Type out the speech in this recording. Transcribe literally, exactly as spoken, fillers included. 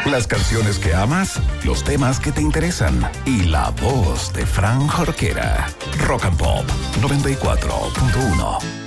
Las canciones que amas, los temas que te interesan y la voz de Fran Jorquera. Rock and Pop noventa y cuatro punto uno.